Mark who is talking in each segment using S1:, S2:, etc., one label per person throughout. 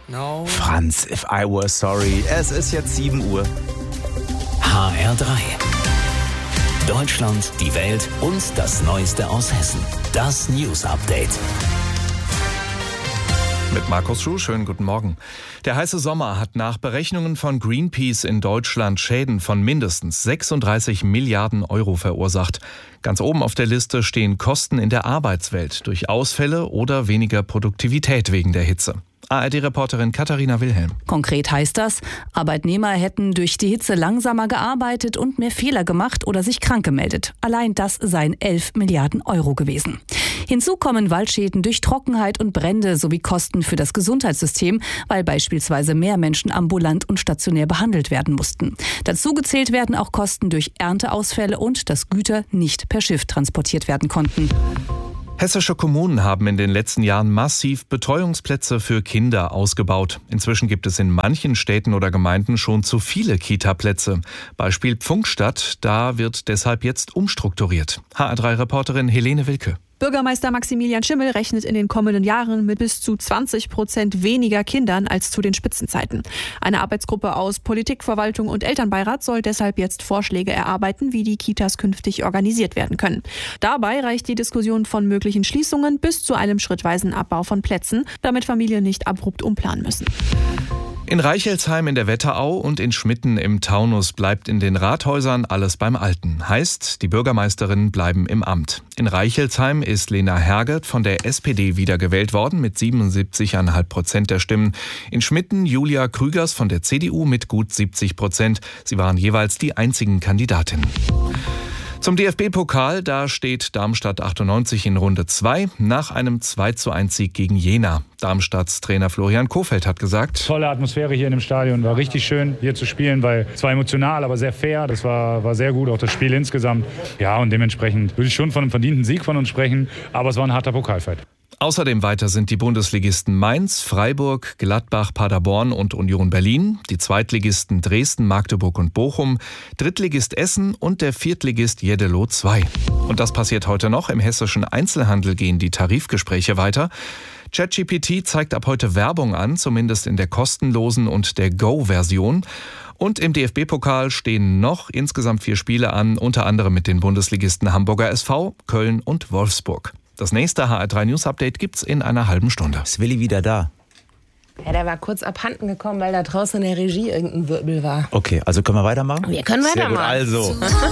S1: No.
S2: Franz, if I were sorry. Es ist jetzt 7 Uhr.
S3: HR3. Deutschland, die Welt und das Neueste aus Hessen. Das News Update.
S4: Mit Markus Schuh, schönen guten Morgen. Der heiße Sommer hat nach Berechnungen von Greenpeace in Deutschland Schäden von mindestens 36 Milliarden Euro verursacht. Ganz oben auf der Liste stehen Kosten in der Arbeitswelt durch Ausfälle oder weniger Produktivität wegen der Hitze. ARD-Reporterin Katharina Wilhelm.
S5: Konkret heißt das, Arbeitnehmer hätten durch die Hitze langsamer gearbeitet und mehr Fehler gemacht oder sich krank gemeldet. Allein das seien 11 Milliarden Euro gewesen. Hinzu kommen Waldschäden durch Trockenheit und Brände sowie Kosten für das Gesundheitssystem, weil beispielsweise mehr Menschen ambulant und stationär behandelt werden mussten. Dazu gezählt werden auch Kosten durch Ernteausfälle und dass Güter nicht per Schiff transportiert werden konnten.
S4: Hessische Kommunen haben in den letzten Jahren massiv Betreuungsplätze für Kinder ausgebaut. Inzwischen gibt es in manchen Städten oder Gemeinden schon zu viele Kita-Plätze. Beispiel Pfungstadt, da wird deshalb jetzt umstrukturiert. HR3-Reporterin Helene Wilke.
S6: Bürgermeister Maximilian Schimmel rechnet in den kommenden Jahren mit bis zu 20% weniger Kindern als zu den Spitzenzeiten. Eine Arbeitsgruppe aus Politik, Verwaltung und Elternbeirat soll deshalb jetzt Vorschläge erarbeiten, wie die Kitas künftig organisiert werden können. Dabei reicht die Diskussion von möglichen Schließungen bis zu einem schrittweisen Abbau von Plätzen, damit Familien nicht abrupt umplanen müssen.
S4: In Reichelsheim in der Wetterau und in Schmitten im Taunus bleibt in den Rathäusern alles beim Alten. Heißt, die Bürgermeisterinnen bleiben im Amt. In Reichelsheim ist Lena Hergert von der SPD wiedergewählt worden mit 77,5% der Stimmen. In Schmitten Julia Krügers von der CDU mit gut 70%. Sie waren jeweils die einzigen Kandidatinnen. Zum DFB-Pokal, da steht Darmstadt 98 in Runde 2 nach einem 2:1-Sieg gegen Jena. Darmstadts Trainer Florian Kohfeldt hat gesagt:
S7: Tolle Atmosphäre hier in dem Stadion, war richtig schön hier zu spielen, weil es war emotional, aber sehr fair. Das war sehr gut, auch das Spiel insgesamt. Ja, und dementsprechend würde ich schon von einem verdienten Sieg von uns sprechen, aber es war ein harter Pokalfight.
S4: Außerdem weiter sind die Bundesligisten Mainz, Freiburg, Gladbach, Paderborn und Union Berlin, die Zweitligisten Dresden, Magdeburg und Bochum, Drittligist Essen und der Viertligist Jeddelo 2. Und das passiert heute noch. Im hessischen Einzelhandel gehen die Tarifgespräche weiter. ChatGPT zeigt ab heute Werbung an, zumindest in der kostenlosen und der Go-Version. Und im DFB-Pokal stehen noch insgesamt 4 Spiele an, unter anderem mit den Bundesligisten Hamburger SV, Köln und Wolfsburg. Das nächste HR3 News Update gibt's in einer halben Stunde.
S2: Ist Willi wieder da?
S1: Ja, der war kurz abhanden gekommen, weil da draußen in der Regie irgendein Wirbel war.
S2: Okay, also können wir weitermachen?
S1: Wir können weitermachen.
S2: Sehr gut, also.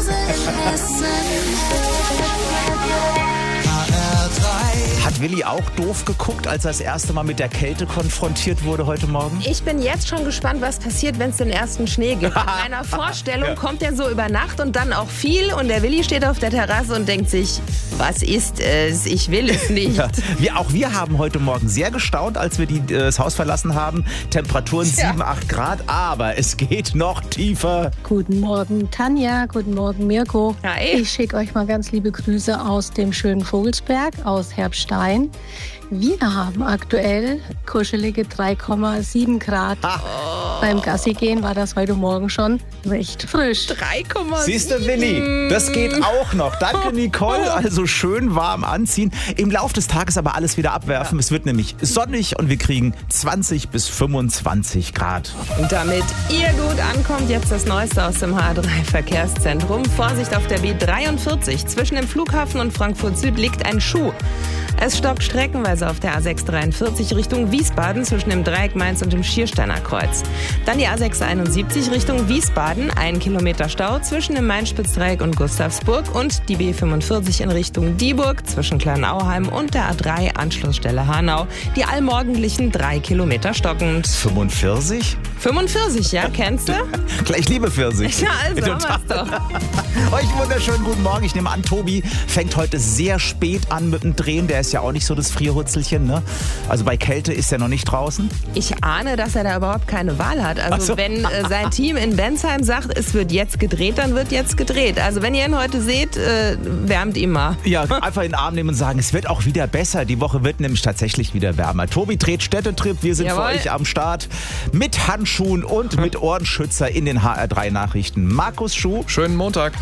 S2: Hat Willi auch doof geguckt, als er das erste Mal mit der Kälte konfrontiert wurde heute Morgen?
S1: Ich bin jetzt schon gespannt, was passiert, wenn es den ersten Schnee gibt. In meiner Vorstellung kommt der so über Nacht und dann auch viel. Und der Willi steht auf der Terrasse und denkt sich, was ist es? Ich will es nicht.
S2: Ja, wir haben heute Morgen sehr gestaunt, als wir das Haus verlassen haben. Temperaturen 7, 8 Grad, aber es geht noch tiefer.
S8: Guten Morgen Tanja, guten Morgen Mirko.
S1: Hi.
S8: Ich schicke euch mal ganz liebe Grüße aus dem schönen Vogelsberg, aus Herbstein. Wir haben aktuell kuschelige 3,7 Grad. Beim Gassi-Gehen war das heute Morgen schon recht frisch.
S1: 3,7.
S2: Siehst du, Willi, das geht auch noch. Danke, Nicole. Also schön warm anziehen. Im Laufe des Tages aber alles wieder abwerfen. Es wird nämlich sonnig und wir kriegen 20 bis 25 Grad.
S1: Und damit ihr gut ankommt, jetzt das Neueste aus dem HR3-Verkehrszentrum. Vorsicht auf der B43. Zwischen dem Flughafen und Frankfurt Süd liegt ein Schuh. Es stockt streckenweise auf der A643 Richtung Wiesbaden zwischen dem Dreieck Mainz und dem Schiersteiner Kreuz. Dann die A671 Richtung Wiesbaden, 1 Kilometer Stau zwischen dem Main-Spitz-Dreieck und Gustavsburg und die B45 in Richtung Dieburg zwischen Kleinauheim und der A3 Anschlussstelle Hanau. Die allmorgendlichen 3 Kilometer stockend.
S2: 45?
S1: 45, ja, kennst du?
S2: Gleich liebe Pfirsich.
S1: Ja, also haben wir's doch.
S2: Euch wunderschönen guten Morgen. Ich nehme an, Tobi fängt heute sehr spät an mit dem Drehen. Der ist ja auch nicht so das Frierhutzelchen, ne? Also bei Kälte ist er noch nicht draußen.
S1: Ich ahne, dass er da überhaupt keine Wahl hat. Also wenn sein Team in Bensheim sagt, es wird jetzt gedreht, dann wird jetzt gedreht. Also wenn ihr ihn heute seht, wärmt ihn mal.
S2: Ja, einfach in den Arm nehmen und sagen, es wird auch wieder besser. Die Woche wird nämlich tatsächlich wieder wärmer. Tobi dreht Städtetrip. Wir sind für euch am Start mit Handschuhen und mit Ohrenschützer in den HR3 Nachrichten. Markus Schuh.
S4: Schönen Montag.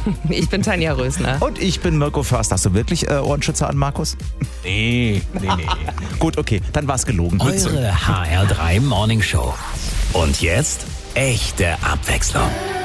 S1: Ich bin Tanja Rösner.
S2: Und ich bin Mirko Förster. Hast du wirklich Ohrenschützer an, Markus?
S4: Nee.
S2: Gut, okay, dann war's gelogen.
S3: Eure HR3 Morning Show. Und jetzt echte Abwechslung.